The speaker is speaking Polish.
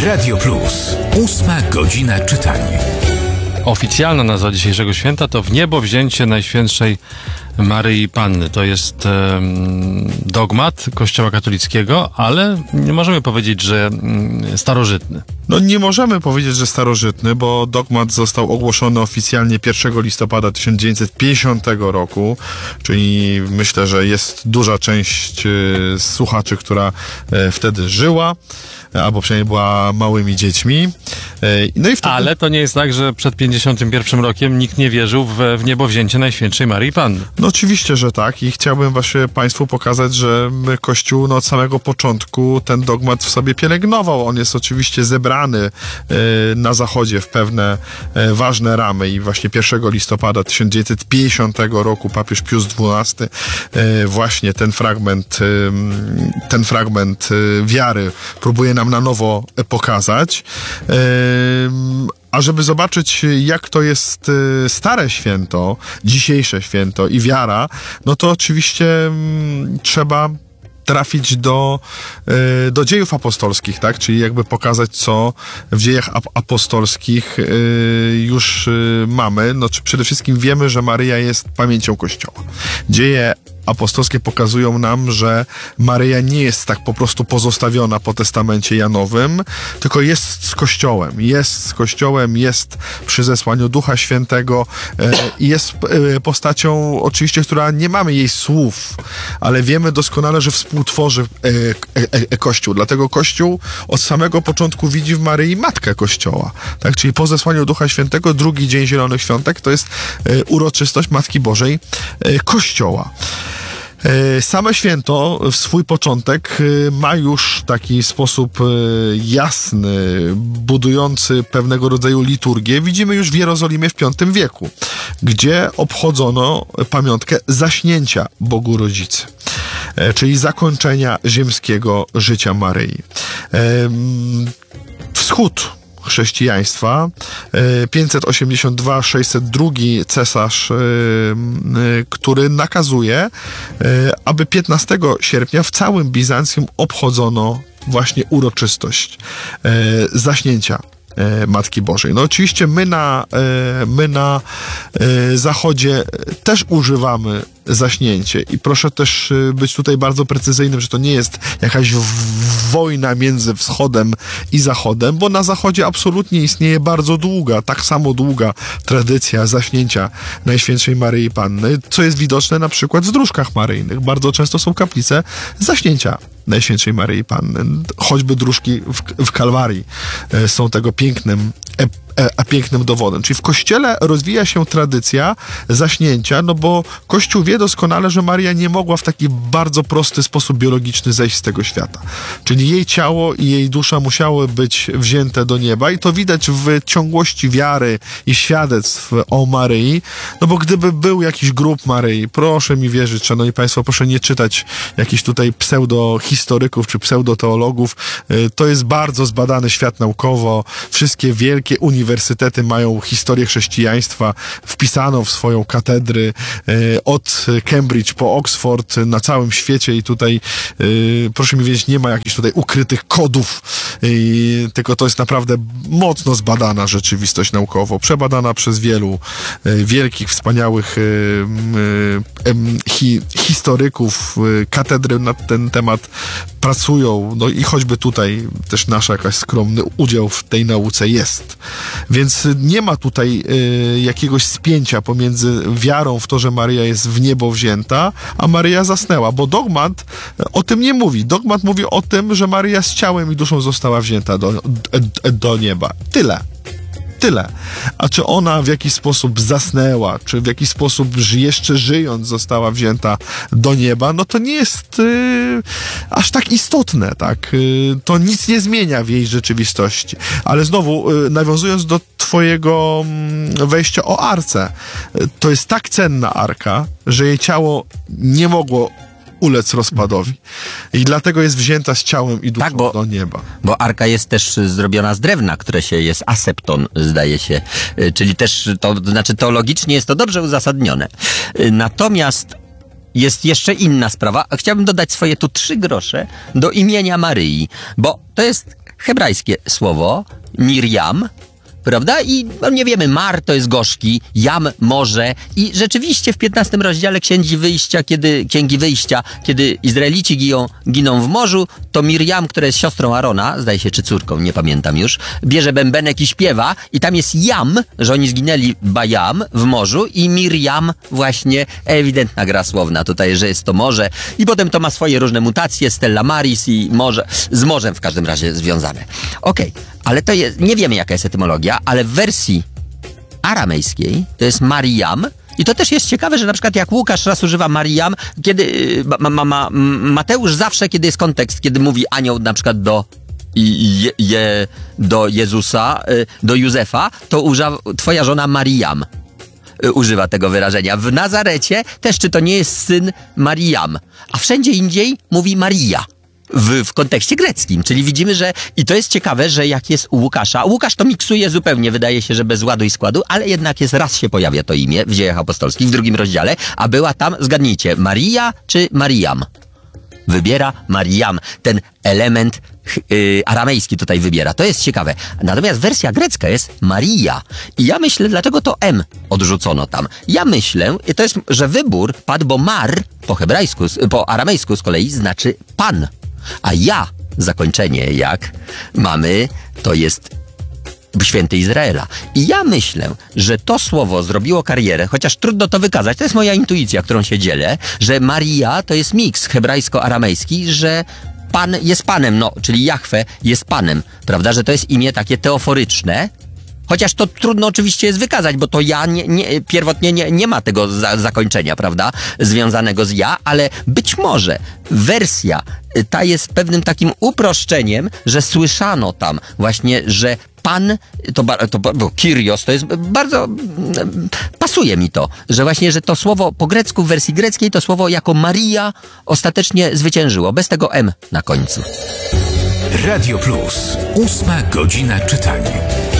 Radio Plus. 8 godzina czytania. Oficjalna nazwa dzisiejszego święta to Wniebowzięcie Najświętszej Maryi Panny. To jest dogmat Kościoła katolickiego, ale nie możemy powiedzieć, że starożytny. No nie możemy powiedzieć, że starożytny, bo dogmat został ogłoszony oficjalnie 1 listopada 1950 roku, czyli myślę, że jest duża część słuchaczy, która wtedy żyła, albo przynajmniej była małymi dziećmi. No i wtedy... Ale to nie jest tak, że przed 51 rokiem nikt nie wierzył w Wniebowzięcie Najświętszej Maryi Panny. No oczywiście, że tak, i chciałbym właśnie Państwu pokazać, że Kościół od samego początku ten dogmat w sobie pielęgnował. On jest oczywiście zebrany na Zachodzie w pewne ważne ramy i właśnie 1 listopada 1950 roku papież Pius XII właśnie ten fragment wiary próbuje nam na nowo pokazać. A żeby zobaczyć, jak to jest stare święto, dzisiejsze święto i wiara, no to oczywiście trzeba trafić do dziejów apostolskich, tak? Czyli jakby pokazać, co w dziejach apostolskich już mamy. No, przede wszystkim wiemy, że Maryja jest pamięcią Kościoła. Dzieje apostolskie pokazują nam, że Maryja nie jest tak po prostu pozostawiona po testamencie Janowym, tylko jest z Kościołem, jest przy zesłaniu Ducha Świętego i jest postacią oczywiście, która nie mamy jej słów, ale wiemy doskonale, że współtworzy Kościół. Dlatego Kościół od samego początku widzi w Maryi Matkę Kościoła. Tak? Czyli po zesłaniu Ducha Świętego drugi dzień Zielonych Świątek to jest uroczystość Matki Bożej Kościoła. Same święto w swój początek ma już taki sposób jasny, budujący pewnego rodzaju liturgię. Widzimy już w Jerozolimie w V wieku, gdzie obchodzono pamiątkę zaśnięcia Bogu Rodzicy, czyli zakończenia ziemskiego życia Maryi. Wschód chrześcijaństwa, 582-602 cesarz, który nakazuje, aby 15 sierpnia w całym Bizancjum obchodzono właśnie uroczystość zaśnięcia Matki Bożej. No oczywiście my na Zachodzie też używamy zaśnięcie i proszę też być tutaj bardzo precyzyjnym, że to nie jest jakaś wojna między Wschodem i Zachodem, bo na Zachodzie absolutnie istnieje bardzo długa, tak samo długa tradycja zaśnięcia Najświętszej Maryi Panny, co jest widoczne na przykład w dróżkach maryjnych. Bardzo często są kaplice zaśnięcia Najświętszej Maryi Panny. Choćby dróżki w Kalwarii są tego pięknym dowodem. Czyli w Kościele rozwija się tradycja zaśnięcia, no bo Kościół wie doskonale, że Maryja nie mogła w taki bardzo prosty sposób biologiczny zejść z tego świata. Czyli jej ciało i jej dusza musiały być wzięte do nieba i to widać w ciągłości wiary i świadectw o Maryi, no bo gdyby był jakiś grób Maryi, proszę mi wierzyć, szanowni państwo, proszę nie czytać jakichś tutaj pseudohistoryków czy pseudoteologów, to jest bardzo zbadany świat naukowo, wszystkie wielkie uniwersytety mają historię chrześcijaństwa wpisaną w swoją katedry od Cambridge po Oxford na całym świecie i tutaj proszę mi wiedzieć, nie ma jakichś tutaj ukrytych kodów, tylko to jest naprawdę mocno zbadana rzeczywistość naukowo, przebadana przez wielu wielkich, wspaniałych historyków, katedry na ten temat pracują, no i choćby tutaj też nasza jakaś skromny udział w tej nauce jest. Więc nie ma tutaj jakiegoś spięcia pomiędzy wiarą w to, że Maryja jest w niebo wzięta, a Maryja zasnęła, bo dogmat o tym nie mówi. Dogmat mówi o tym, że Maryja z ciałem i duszą została wzięta do nieba. Tyle. A czy ona w jakiś sposób zasnęła, czy w jakiś sposób jeszcze żyjąc została wzięta do nieba, no to nie jest aż tak istotne, tak? To nic nie zmienia w jej rzeczywistości. Ale znowu, nawiązując do twojego wejścia o arce, to jest tak cenna arka, że jej ciało nie mogło ulec rozpadowi. I dlatego jest wzięta z ciałem i duszą do nieba. Bo arka jest też zrobiona z drewna, które jest asepton, zdaje się. Czyli też, to znaczy teologicznie jest to dobrze uzasadnione. Natomiast jest jeszcze inna sprawa. Chciałbym dodać swoje tu 3 grosze do imienia Maryi, bo to jest hebrajskie słowo Miriam, prawda? I no, nie wiemy, mar to jest gorzki, jam morze i rzeczywiście w 15 rozdziale Księgi Wyjścia, kiedy Izraelici giną w morzu, to Miriam, która jest siostrą Arona, zdaje się, czy córką, nie pamiętam już, bierze bębenek i śpiewa i tam jest jam, że oni zginęli bajam w morzu i Miriam właśnie ewidentna gra słowna tutaj, że jest to morze i potem to ma swoje różne mutacje, Stella Maris i morze, z morzem w każdym razie związane. Okej. Ale to jest, nie wiemy jaka jest etymologia, ale w wersji aramejskiej to jest Mariam i to też jest ciekawe, że na przykład jak Łukasz raz używa Mariam, kiedy Mateusz zawsze, kiedy jest kontekst, kiedy mówi anioł na przykład do Jezusa, do Józefa, to twoja żona Mariam używa tego wyrażenia. W Nazarecie też, czy to nie jest syn Mariam, a wszędzie indziej mówi Maria. W kontekście greckim, czyli widzimy, że i to jest ciekawe, że jak jest u Łukasza, Łukasz to miksuje zupełnie, wydaje się, że bez ładu i składu, ale jednak raz się pojawia to imię w Dziejach Apostolskich, w 2 rozdziale, a była tam, zgadnijcie, Maria czy Mariam? Wybiera Mariam, ten element aramejski tutaj wybiera, to jest ciekawe. Natomiast wersja grecka jest Maria i ja myślę, dlaczego to M odrzucono tam. Ja myślę, to jest, że wybór padł, bo mar po aramejsku z kolei znaczy pan. A ja, zakończenie jak mamy, to jest święty Izraela. I ja myślę, że to słowo zrobiło karierę, chociaż trudno to wykazać, to jest moja intuicja, którą się dzielę, że Maria to jest miks hebrajsko-aramejski, że Pan jest Panem, no, czyli Jahwe jest Panem, prawda, że to jest imię takie teoforyczne, chociaż to trudno oczywiście jest wykazać, bo to ja pierwotnie nie ma tego zakończenia, prawda, związanego z ja, ale być może wersja ta jest pewnym takim uproszczeniem, że słyszano tam właśnie, że Pan, bo Kyrios, to jest bardzo, pasuje mi to, że właśnie, że to słowo po grecku, w wersji greckiej, to słowo jako Maria ostatecznie zwyciężyło, bez tego M na końcu. Radio Plus. 8 godzina czytania.